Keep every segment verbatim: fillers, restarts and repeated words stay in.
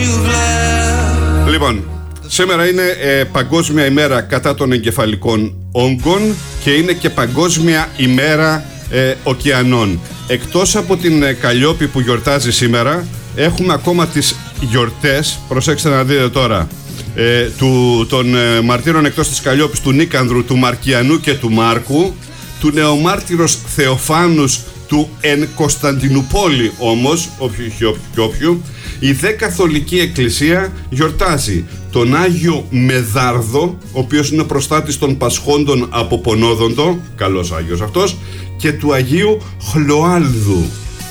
Λοιπόν, σήμερα είναι ε, Παγκόσμια ημέρα κατά των εγκεφαλικών όγκων και είναι και Παγκόσμια ημέρα ε, ωκεανών. Εκτός από την ε, Καλλιόπη που γιορτάζει σήμερα, έχουμε ακόμα τις γιορτές, προσέξτε να δείτε τώρα, ε, του, των ε, μαρτύρων εκτός της Καλλιόπης, του Νίκανδρου, του Μαρκιανού και του Μάρκου, του νεομάρτυρος Θεοφάνους, του εν Κωνσταντινούπολη όμως, όποιου και όποιου και όποιου. Η Δε Καθολική Εκκλησία γιορτάζει τον Άγιο Μεδάρδο, ο οποίος είναι προστάτης των πασχόντων από πονόδοντο, καλός Άγιος αυτός, και του Αγίου Χλωάλδου.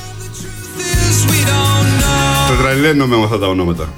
Τετραλένομαι με αυτά τα ονόματα.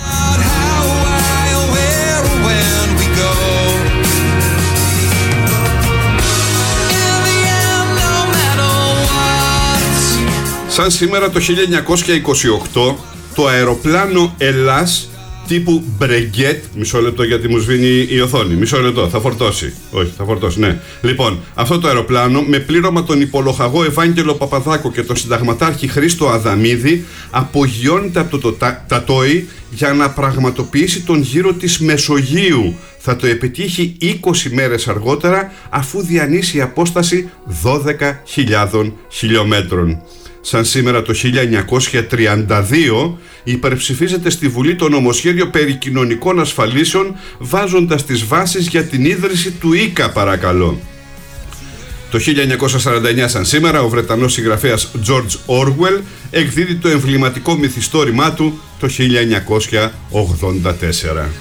Σαν σήμερα το χίλια εννιακόσια είκοσι οκτώ, το αεροπλάνο Ελλάς τύπου Μπρεγκέτ, μισό λεπτό γιατί μου σβήνει η οθόνη, μισό λεπτό, θα φορτώσει, όχι θα φορτώσει, ναι. Λοιπόν, αυτό το αεροπλάνο με πλήρωμα τον υπολοχαγό Ευάγγελο Παπαδάκο και τον συνταγματάρχη Χρήστο Αδαμίδη απογειώνεται από το Τατόι για να πραγματοποιήσει τον γύρο της Μεσογείου. Θα το επιτύχει είκοσι μέρες αργότερα, αφού διανύσει απόσταση δώδεκα χιλιάδων χιλιόμετρων. Σαν σήμερα το χίλια εννιακόσια τριάντα δύο υπερψηφίζεται στη Βουλή το νομοσχέδιο περί κοινωνικών ασφαλίσεων, βάζοντας τις βάσεις για την ίδρυση του ΙΚΑ, παρακαλώ. Το χίλια εννιακόσια σαράντα εννιά σαν σήμερα ο Βρετανός συγγραφέας George Orwell εκδίδει το εμβληματικό μυθιστόρημά του το χίλια εννιακόσια ογδόντα τέσσερα.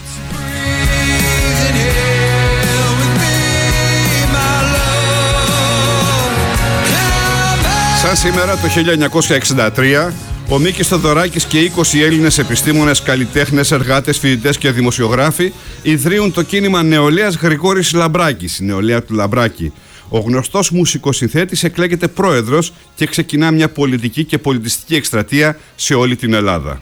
Σαν σήμερα το χίλια εννιακόσια εξήντα τρία ο Μίκης Θοδωράκης και είκοσι Έλληνες επιστήμονες, καλλιτέχνες, εργάτες, φοιτητές και δημοσιογράφοι ιδρύουν το κίνημα νεολαίας Γρηγόρης Λαμπράκης, η νεολαία του Λαμπράκη. Ο γνωστός μουσικοσυνθέτης εκλέγεται πρόεδρος και ξεκινά μια πολιτική και πολιτιστική εκστρατεία σε όλη την Ελλάδα.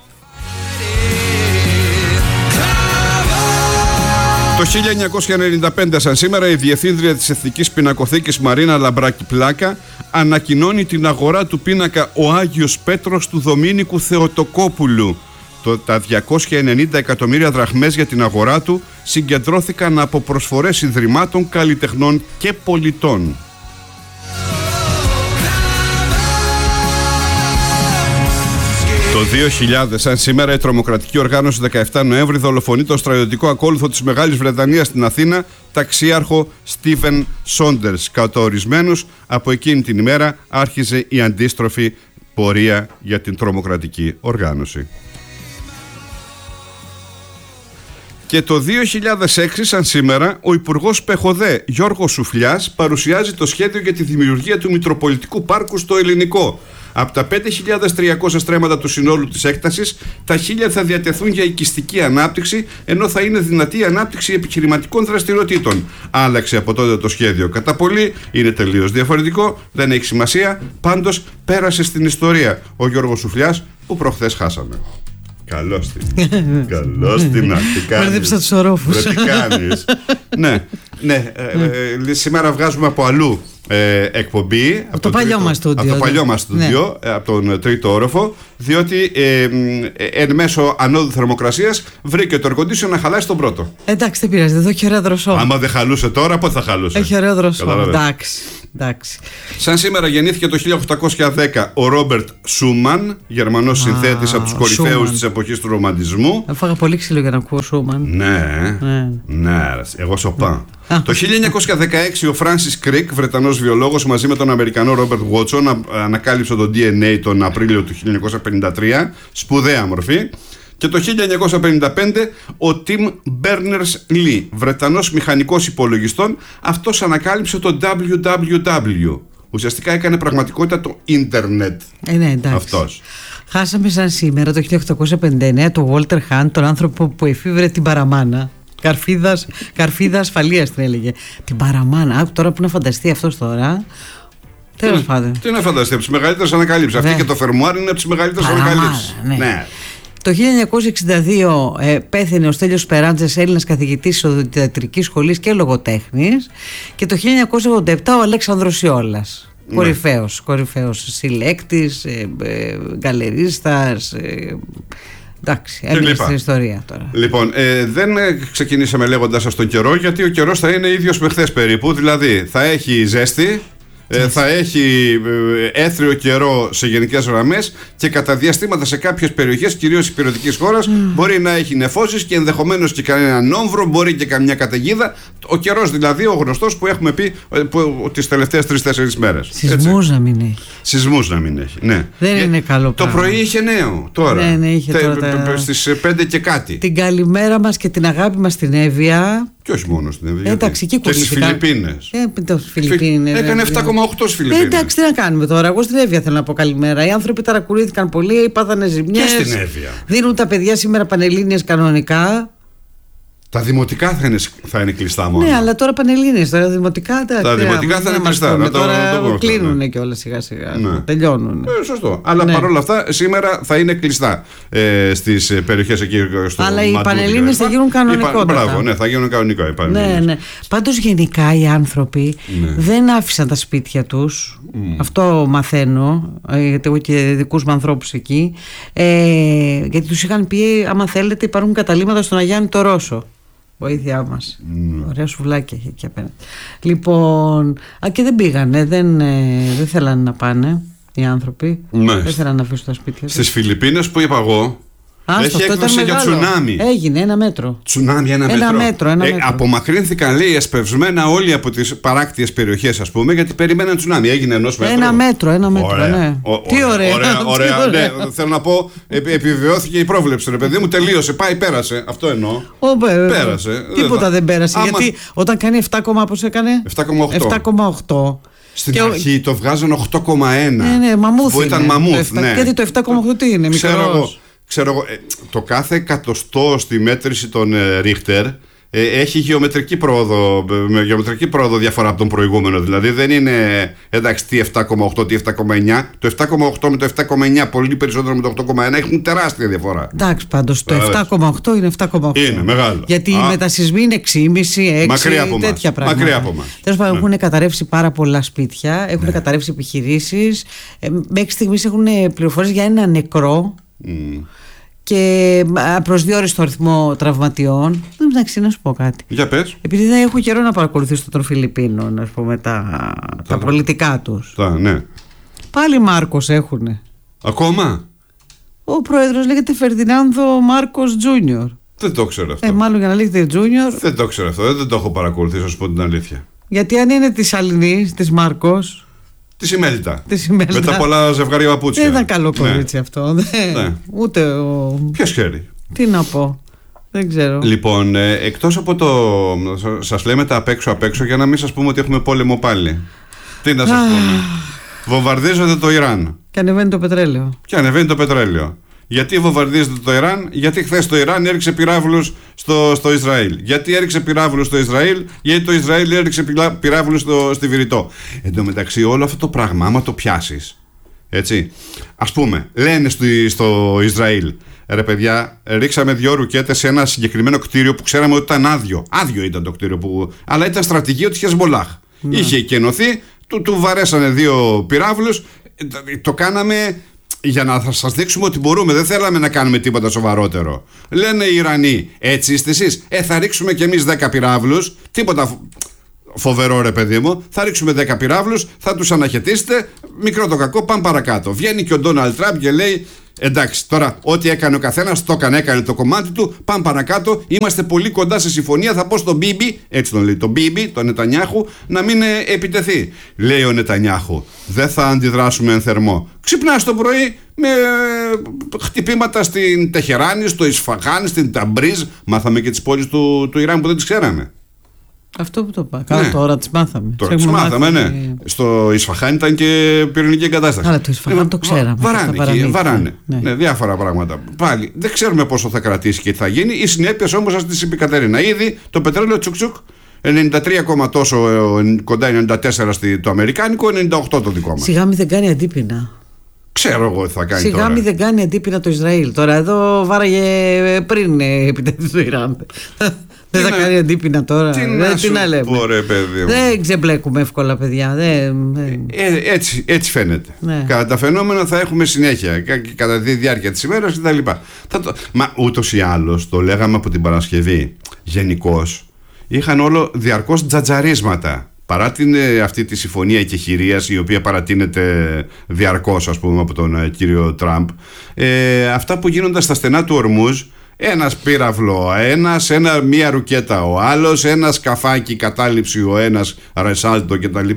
Το χίλια εννιακόσια ενενήντα πέντε σαν σήμερα η Διευθύντρια της Εθνικής Πινακοθήκης Μαρίνα Λαμπράκη Πλάκα ανακοινώνει την αγορά του πίνακα «Ο Άγιος Πέτρος» του Δομήνικου Θεοτοκόπουλου. Το, τα διακόσια ενενήντα εκατομμύρια δραχμές για την αγορά του συγκεντρώθηκαν από προσφορές ιδρυμάτων, καλλιτεχνών και πολιτών. Το δύο χιλιάδες, σαν σήμερα, η τρομοκρατική οργάνωση δεκαεφτά Νοέμβρη δολοφονεί τον στρατιωτικό ακόλουθο της Μεγάλης Βρετανίας στην Αθήνα, ταξίαρχο Στίβεν Σόντερς. Κατά ορισμένους, από εκείνη την ημέρα άρχιζε η αντίστροφη πορεία για την τρομοκρατική οργάνωση. Και το δύο χιλιάδες έξι, σαν σήμερα, ο Υπουργός Πεχοδέ Γιώργος Σουφλιάς παρουσιάζει το σχέδιο για τη δημιουργία του Μητροπολιτικού Πάρκου στο Ελληνικό. Από τα πέντε χιλιάδες τριακόσια στρέμματα του συνόλου της έκτασης, τα χίλια θα διατεθούν για οικιστική ανάπτυξη, ενώ θα είναι δυνατή η ανάπτυξη επιχειρηματικών δραστηριοτήτων. Άλλαξε από τότε το σχέδιο κατά πολύ, είναι τελείως διαφορετικό, δεν έχει σημασία, πάντως πέρασε στην ιστορία ο Γιώργος Σουφλιάς που προχθές χάσαμε. Καλώς την. Καλώς την. Τι κάνεις. Μπέρδεψα τους ορόφους. Τι κάνεις. Ναι, ναι. Ε, ε, σήμερα βγάζουμε από αλλού ε, εκπομπή. Από, από το παλιό μας στούντιο. Από το παλιό μας στούντιο, ναι. Από τον τρίτο όροφο. Διότι ε, ε, εν μέσω ανώδου θερμοκρασίας βρήκε το air-condition να χαλάσει τον πρώτο. Εντάξει, δεν πειράζει, εδώ έχει ωραίο δροσό. Άμα δεν χαλούσε τώρα, πότε θα χαλούσε. Έχει ωραίο δροσό. Εντάξει. Εντάξει. Σαν σήμερα γεννήθηκε το χίλια οκτακόσια δέκα ο Ρόμπερτ Σούμαν, Γερμανός συνθέτης από τους κορυφαίους της εποχής του ρομαντισμού. Έφαγα πολύ ξύλο για να ακούω Σούμαν. Ναι, ναι, ναι, εγώ Σοπάν. Το χίλια εννιακόσια δεκαέξι ο Φράνσις Κρικ, Βρετανός βιολόγος, μαζί με τον Αμερικανό Ρόμπερτ Βότσον ανακάλυψε το ντι εν έι τον Απρίλιο του χίλια εννιακόσια πενήντα τρία, σπουδαία μορφή. Και το χίλια εννιακόσια πενήντα πέντε ο Τιμ Μπέρνερς-Λι, Βρετανός μηχανικός υπολογιστών, αυτός ανακάλυψε το ντάμπλιου ντάμπλιου ντάμπλιου. Ουσιαστικά έκανε πραγματικότητα το ίντερνετ. Ε, ναι, εντάξει. Αυτός. Χάσαμε σαν σήμερα το χίλια οκτακόσια πενήντα εννέα τον Walter Hunt, τον άνθρωπο που εφήβρε την παραμάνα. Καρφίδας, καρφίδα ασφαλείας την έλεγε. Την παραμάνα. Άκου τώρα που να φανταστεί αυτός τώρα. Τέλος πάντων. Τι να φανταστεί, από τις μεγαλύτερες ανακαλύψεις. Αυτή και το φερμουάρ είναι από τις μεγαλύτερες ανακαλύψεις. Ναι. Ναι. Το χίλια εννιακόσια εξήντα δύο ε, πέθανε ο Στέλιος Περάντζας, Έλληνας καθηγητής οδοντιατρικής σχολής και λογοτέχνης. Και το χίλια εννιακόσια ογδόντα επτά ο Αλέξανδρος Ιόλας. Ναι. Κορυφαίος, κορυφαίος συλλέκτης, ε, ε, γκαλερίστας, ε, Εντάξει, έμεινε στην ιστορία τώρα. Λοιπόν, ε, δεν ξεκινήσαμε λέγοντας σας τον καιρό, γιατί ο καιρός θα είναι ίδιος με χθες περίπου. Δηλαδή θα έχει ζέστη, ε, θα έχει ε, έθριο καιρό σε γενικές γραμμές και κατά διαστήματα σε κάποιες περιοχές, κυρίως υπηρετικής χώρας, mm. μπορεί να έχει νεφώσεις και ενδεχομένως και κανένα νόμβρο, μπορεί και καμιά καταιγίδα. Ο καιρός δηλαδή, ο γνωστός που έχουμε πει που, τις τελευταίες τρεις-τέσσερις μέρες. Σεισμούς να μην έχει. Σεισμούς να μην έχει, ναι. Δεν ε, είναι καλό το πράγμα. πρωί είχε νέο τώρα. Ναι, ναι, είχε Τε, τώρα τα... στις πέντε και κάτι. Την καλημέρα μας και την αγάπη μας στην Εύβοια. Και όχι μόνο στην Εύβοια. Εντάξει, και στις Φιλιππίνες. Ε, Φιλιππίνες. Έκανε επτά κόμμα οκτώ στις Φιλιππίνες. Ε, εντάξει, τι να κάνουμε τώρα. Εγώ στην Εύβοια θέλω να πω καλημέρα. Οι άνθρωποι ταρακουρήθηκαν πολύ, πάθανε ζημιές. Και στην Εύβοια. Δίνουν τα παιδιά σήμερα πανελλήνιες κανονικά. Τα δημοτικά θα είναι, θα είναι κλειστά μόνο. Ναι, αλλά τώρα πανελλήνιες. Τώρα δημοτικά. Τα, τα δημοτικά θα είναι κλειστά. Να τώρα το, το, το κλείνουν ναι. και όλα σιγά σιγά. Ναι. Τελειώνουν. Ε, σωστό. Αλλά ναι. παρόλα αυτά σήμερα θα είναι κλειστά ε, στις περιοχές εκεί στο Αλλά οι πανελλήνιες θα γίνουν κανονικότερα. Μπράβο, ναι, θα γίνουν κανονικά οι πανελλήνιες. Ναι, ναι. Πάντως γενικά οι άνθρωποι ναι. δεν άφησαν τα σπίτια τους. Mm. Αυτό μαθαίνω, γιατί έχω και δικούς μου ανθρώπους εκεί. Ε, γιατί τους είχαν πει, άμα θέλετε, υπάρχουν καταλήμματα στον Αγιάννη το Ρώσο. Βοήθειά μας. Mm. Ωραία σουβλάκια έχει εκεί απέναντι. Λοιπόν, α, και δεν πήγανε, δεν, ε, δεν θέλανε να πάνε οι άνθρωποι. Mm. Δεν θέλανε να αφήσουν τα σπίτια. Στις Φιλιππίνες που είπα εγώ, Α, έχει έκδοση για τσουνάμι. Έγινε ένα μέτρο. Τσουνάμι, ένα, ένα μέτρο. μέτρο, ένα ε, μέτρο. Απομακρύνθηκαν, λέει, εσπευσμένα όλοι από τις παράκτιες περιοχές, ας πούμε, γιατί περιμέναν τσουνάμι. Έγινε ενός μέτρου. Ένα μέτρο, ένα μέτρο. Ωραία. Ναι. Ο, Τι ωραία. Ωραία, ωραία, Τι ωραία. Ναι, θέλω να πω, επι, επιβεβαιώθηκε η πρόβλεψη. Ρε παιδί μου, τελείωσε. Πάει, πέρασε. Αυτό εννοώ. Ο, πέρασε. Τίποτα δεν, δεν πέρασε. Άμα... Γιατί όταν κάνει επτά, πώς έκανε. επτά κόμμα οκτώ. Στην και αρχή ο... το βγάζαν οκτώ κόμμα ένα. Ναι, ναι, μαμούθ. Που ήταν μαμούθ. Ναι. Γιατί το επτά κόμμα οκτώ τι είναι, μικρός. Ξέρω εγώ, το κάθε εκατοστό στη μέτρηση των Ρίχτερ έχει γεωμετρική πρόοδο, με γεωμετρική πρόοδο διαφορά από τον προηγούμενο. Δηλαδή δεν είναι εντάξει τι επτά κόμμα οκτώ, τι επτά κόμμα εννιά. Το επτά κόμμα οκτώ με το επτά κόμμα εννιά πολύ περισσότερο με το οκτώ κόμμα ένα έχουν τεράστια διαφορά. Εντάξει, πάντως το επτά κόμμα οκτώ είναι επτά κόμμα οκτώ. Είναι μεγάλο. Γιατί οι μετασυσμοί είναι έξι κόμμα πέντε, έξι, τέτοια πράγματα. Μακριά από εμάς. Τέλος πάντων, ναι. έχουν καταρρεύσει πάρα πολλά σπίτια, έχουν ναι. καταρρεύσει επιχειρήσεις. Ε, μέχρι στιγμής έχουν πληροφορίες για ένα νεκρό. Mm. Και προσδιορίστο αριθμό τραυματιών. Δεν μεταξύ να σου πω κάτι. Για πες. Επειδή δεν έχω καιρό να παρακολουθήσω των Φιλιππίνων, ας πούμε, τα, τα, τα πολιτικά τους. Τα, ναι. Πάλι Μάρκος έχουνε. Ακόμα. Ο πρόεδρος λέγεται Φερδινάνδο Μάρκος Τζούνιορ. Δεν το ξέρω αυτό. Ε, μάλλον για να λέγεται Τζούνιορ. Δεν το ξέρω αυτό. Δεν το έχω παρακολουθήσει, να σου πω την αλήθεια. Γιατί αν είναι της Αλληνής, της Μάρκος. Τη Ημέλτα. Ημέλτα. Με τα πολλά ζευγάρια παπούτσια. Δεν ήταν καλό κορίτσι ναι. αυτό. Ναι. Ούτε ο. Ποιος ξέρει. Τι να πω. Δεν ξέρω. Λοιπόν, ε, εκτός από το. Σας λέμε τα απ' έξω απ' έξω για να μην σας πούμε ότι έχουμε πόλεμο πάλι. Τι να σας πούμε. Βομβαρδίζονται το Ιράν. Και ανεβαίνει το πετρέλαιο. Και ανεβαίνει το πετρέλαιο. Γιατί βομβαρδίζεται το Ιράν, γιατί χθες το Ιράν έριξε πυράβλους στο, στο Ισραήλ. Γιατί έριξε πυράβλους στο Ισραήλ, γιατί το Ισραήλ έριξε πυράβλους στο, στη Βηρητό. Εν τω μεταξύ, όλο αυτό το πράγμα, άμα το πιάσεις, έτσι, ας πούμε, λένε στο, στο Ισραήλ, ρε παιδιά, ρίξαμε δυο ρουκέτες σε ένα συγκεκριμένο κτίριο που ξέραμε ότι ήταν άδειο. Άδειο ήταν το κτίριο, που, αλλά ήταν στρατηγείο της Χεσμολάχ. Ναι. Είχε εκενωθεί, του, του βαρέσανε δύο πυράβλους, το κάναμε. Για να σας δείξουμε ότι μπορούμε, δεν θέλαμε να κάνουμε τίποτα σοβαρότερο. Λένε οι Ιρανοί, έτσι είστε εσείς. Ε, θα ρίξουμε κι εμείς δέκα πυράβλους. Τίποτα φοβερό, ρε παιδί μου. Θα ρίξουμε δέκα πυράβλους, θα τους αναχαιτήσετε. Μικρό το κακό, πάμε παρακάτω. Βγαίνει και ο Ντόναλντ Τραμπ και λέει: εντάξει, τώρα ό,τι έκανε ο καθένας, το έκανε, έκανε το κομμάτι του. Πάμε παρακάτω. Είμαστε πολύ κοντά σε συμφωνία. Θα πω στον Μπίμπι, έτσι τον λέει, τον Μπίμπι, τον Νετανιάχου, να μην επιτεθεί. Λέει ο Νετανιάχου: δεν θα αντιδράσουμε εν θερμό. Ξυπνάς το πρωί με χτυπήματα στην Τεχεράνη, στο Ισφαχάν, στην Ταμπρίζ. Μάθαμε και τις πόλεις του, του Ιράν που δεν τις ξέραμε. Αυτό που το είπα. Καλά, ναι. Τώρα τις μάθαμε. Τώρα τις μάθαμε, μάθει... ναι. Στο Ισφαχάν ήταν και πυρηνική εγκατάσταση. Αλλά το Ισφαχάν ε, το ξέραμε. Βαράνε εκεί, βαράνε. Ναι. Ναι, διάφορα πράγματα. Πάλι δεν ξέρουμε πόσο θα κρατήσει και τι θα γίνει. Οι συνέπειες όμως, σας τις είπε η Κατερίνα. Ήδη το πετρέλαιο τσουκ-τσουκ ενενήντα τρία τόσο, κοντά ενενήντα τέσσερα το αμερικάνικο, ενενήντα οκτώ το δικό μας. Σιγά μην δεν κάνει αντίπεινα. Ξέρω εγώ τι θα κάνει. Σιγά τώρα. μη δεν κάνει αντίπεινα το Ισραήλ. Τώρα εδώ βάραγε πριν επιτεθεί το Ιράν. Δεν θα να... κάνει αντίπεινα τώρα. Τι δεν, να τι σου να λέμε. πω, ρε, παιδί μου. Δεν ξεμπλέκουμε εύκολα, παιδιά. Δεν... Ε, έτσι, έτσι φαίνεται. Ναι. Κατά τα φαινόμενα θα έχουμε συνέχεια κατά τη διάρκεια της ημέρας κτλ. Το... Μα ούτως ή άλλως το λέγαμε από την Παρασκευή. Γενικώς είχαν όλο διαρκώς τζατζαρίσματα. Παρά την, αυτή τη συμφωνία εκεχηρίας η οποία παρατείνεται διαρκώς, ας πούμε, από τον ε, κύριο Τραμπ, ε, αυτά που γίνονταν στα στενά του Ορμούζ, ένας πύραυλο ένας, ένα, μία ρουκέτα ο άλλος, ένα σκαφάκι κατάληψη ο ένας, ρεσάλτο κτλ.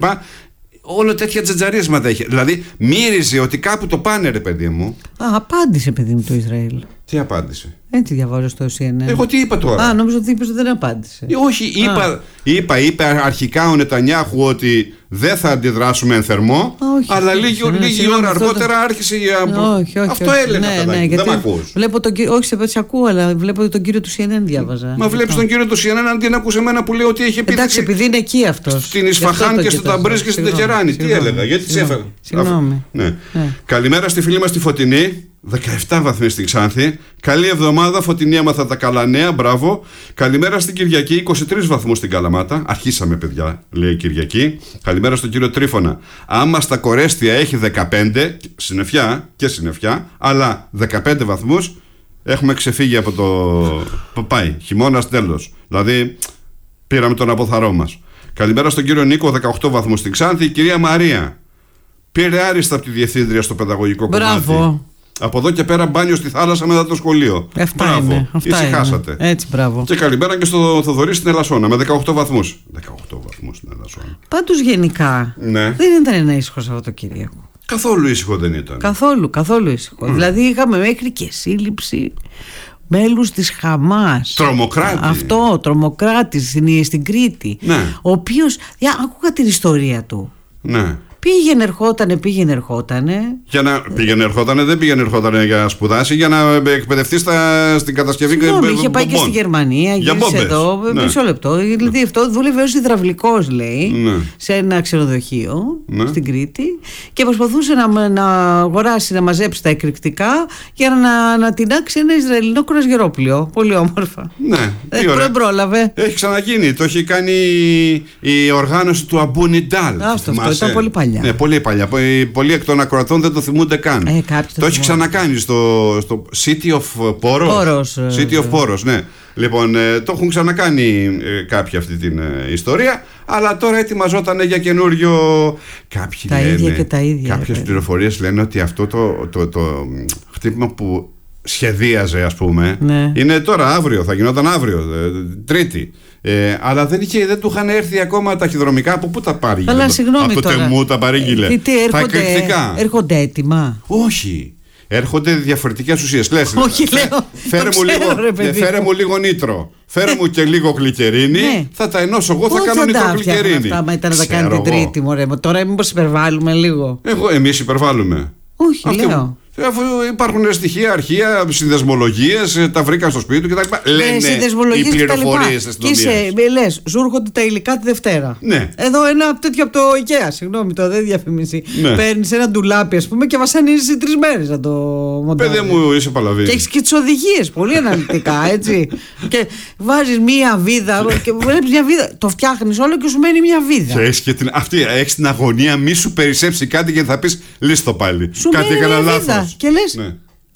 Όλο τέτοια τζατζαρίσματα είχε. Δηλαδή μύριζε ότι κάπου το πάνε, ρε παιδί μου. Α, απάντησε, παιδί μου, το Ισραήλ. Τι απάντησε? Έτσι διαβάζω στο σι εν εν. Εγώ τι είπα τώρα? Α, νόμιζα ότι είπες ότι δεν απάντησε. Ε, όχι, είπα, είπα, είπε αρχικά ο Νετανιάχου ότι δεν θα αντιδράσουμε εν θερμό, όχι, αλλά όχι, λίγη, όχι, λίγη συγγνώμη, ώρα αυτό αργότερα το... άρχισε η... όχι, όχι, αυτό όχι. έλεγα, ναι, παιδάκι, ναι, δεν γιατί μ' ακούς. Βλέπω τον κύριο, όχι σε πέτσα ακούω, αλλά βλέπω τον κύριο του σι εν εν διάβαζα. Μα βλέπεις τον κύριο του σι εν εν αντί να ακούσει εμένα που λέει ότι έχει επίθεση. Εντάξει, επειδή είναι εκεί αυτός. Στην Ισφαχάν και στο Ταμπρίζ και στην Τεχεράνη. Τι έλεγα, γιατί τις έφερα. Συγγνώμη. Καλημέρα στη φίλη μας τη Φωτεινή. δεκαεπτά βαθμοί στην Ξάνθη. Καλή εβδομάδα, Φωτεινή, άμαθα τα καλά νέα, μπράβο. Καλημέρα στην Κυριακή, είκοσι τρεις βαθμούς στην Καλαμάτα. Αρχίσαμε, παιδιά, λέει η Κυριακή. Καλημέρα στον κύριο Τρίφωνα. Άμα στα Κορέστια έχει δεκαπέντε, συννεφιά και συννεφιά, αλλά δεκαπέντε βαθμούς, έχουμε ξεφύγει από το. Πάει, χειμώνας τέλος. Δηλαδή, πήραμε τον αποθαρό μας. Καλημέρα στον κύριο Νίκο, δεκαοκτώ βαθμούς στην Ξάνθη. Η κυρία Μαρία πήρε άριστα από τη διευθύντρια στο παιδαγωγικό Μπράβο. κομμάτι. Από εδώ και πέρα μπάνιο στη θάλασσα μετά το σχολείο. Αυτά μπράβο. είναι. Αυτά ησυχάσατε. Είναι. Έτσι, μπράβο. Και καλημέρα και στο Θοδωρή στην Ελασσόνα με δεκαοκτώ βαθμούς. δεκαοκτώ βαθμούς στην Ελασσόνα. Πάντως γενικά Ναι. δεν ήταν ένα ήσυχο Σαββατοκύριακο. Καθόλου ήσυχο δεν ήταν. Καθόλου, καθόλου ήσυχο. Mm. Δηλαδή είχαμε μέχρι και σύλληψη μέλους της Χαμάς. Τρομοκράτη. Αυτό, τρομοκράτης στην, στην Κρήτη. Ναι. Ο οποίος, για, άκουγα την ιστορία του. Ναι. Πήγαινε, ερχότανε, πήγαινε, ερχότανε. Για να πήγαινε, ερχότανε, δεν πήγαινε, ερχότανε για να σπουδάσει, για να εκπαιδευτεί στα, στην κατασκευή και Συγγνώμη, είχε πάει και στη Γερμανία, για γύρισε εδώ. Ναι. Μισό λεπτό. Δηλαδή αυτό δούλευε ως υδραυλικός, λέει, ναι. σε ένα ξενοδοχείο ναι. στην Κρήτη και προσπαθούσε να, να αγοράσει, να μαζέψει τα εκρηκτικά για να, να τεινάξει ένα Ισραηλινό κουρασγερόπλιο. Πολύ όμορφα. Ναι, δεν πρόλαβε. Έχει ξαναγίνει. Το έχει κάνει η οργάνωση του Αμπού Νιντάλ. Αυτό, αυτό ήταν πολύ παλιά. Ναι, πολύ παλιά. Πολλοί εκ των ακροατών δεν το θυμούνται καν. Ε, το, το έχει ξανακάνει στο, στο City of Poros. Poros City of Poros, ναι. Λοιπόν, ε, το έχουν ξανακάνει ε, κάποιοι αυτή την ε, ιστορία, αλλά τώρα ετοιμαζόταν για καινούριο. Κάποιοι τα λένε, ίδια και τα ίδια. Κάποιες πληροφορίες λένε ότι αυτό το, το, το, το χτύπημα που σχεδίαζε, ας πούμε, ναι. είναι τώρα αύριο, θα γινόταν αύριο, ε, Τρίτη. Ε, αλλά δεν, είχε, δεν του είχαν έρθει ακόμα ταχυδρομικά. Από πού τα πάρει? Αλλά το, συγγνώμη από το τώρα. Τεμού τα παρήγγειλε. Ε, τι, έρχονται, έρχονται έτοιμα. Όχι. Έρχονται διαφορετικές ουσίες. Λες, όχι, φέ, λέω. Φέρε, μου, ξέρω, λίγο, ρε, φέρε μου λίγο νήτρο. Φέρε μου και λίγο γλυκερίνη. Ναι. Θα τα ενώσω εγώ, θα κάνω νήτρο γλυκερίνη. Αυτά, μα ήταν να τα κάνει την Τρίτη, μωρέ. Τώρα μήπως υπερβάλλουμε λίγο? Εγώ, εμείς υπερβάλλουμε. Όχι, αυτό, λέω. Αφού υπάρχουν στοιχεία, αρχεία, συνδεσμολογίες, τα βρήκαν στο σπίτι του κτλ. Λένε οι πληροφορίες της αστυνομίας. Και είσαι, λες, σου έρχονται τα υλικά τη Δευτέρα. Ναι. Εδώ ένα τέτοιο από το IKEA, συγγνώμη, το δεν διαφημίσει. Ναι. Παίρνεις ένα ντουλάπι, ας πούμε, και βασανίζεις τρεις μέρες να το μοντάρεις. Παιδί μου, είσαι παλαβή. Και έχεις και τις οδηγίες, πολύ αναλυτικά, έτσι. Και βάζεις μία βίδα και βλέπεις μια βίδα. Το φτιάχνεις όλο και σου μένει μια βίδα. Και έχεις, και την, αυτή, έχεις την αγωνία, μη σου περισσέψει κάτι και θα πεις λύστο πάλι. Σου κάτι έκανα λάθος. Και λες, ναι. ε,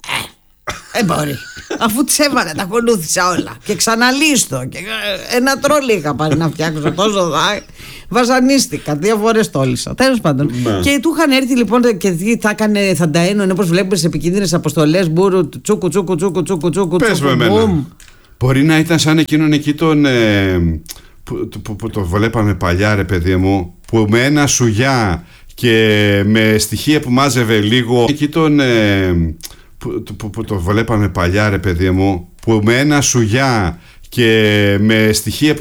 δεν μπορεί. Αφού τις έβαλε, τα ακολούθησα όλα. Και ξαναλύστο. Και ένα τρόλι είχα πάρει να φτιάξω τόσο δά. Βασανίστηκα. Δύο φορές τόλισα. Τέλος πάντων. Ναι. Και του είχαν έρθει λοιπόν και θα, έκανε, θα τα ένωνε όπως βλέπεις σε επικίνδυνες αποστολές. Μπούρου, τσούκου, τσούκου, τσούκου, τσούκου, τσούκου. Πες με εμένα. Μπορεί να ήταν σαν εκείνον εκεί τον. Ε, που, που, που το βλέπαμε παλιά, ρε παιδί μου. Που με ένα σουγιά και με στοιχεία που μάζευε λίγο. Εκεί τον. Ε, που, που, που το βλέπαμε παλιά, ρε παιδί μου. Που με ένα σουγιά και με στοιχεία που